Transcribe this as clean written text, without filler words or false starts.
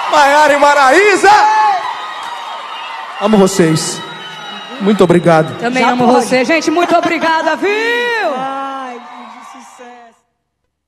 Maiara e Maraísa. Amo vocês. Muito obrigado. Também amo você, gente. Muito obrigada, viu?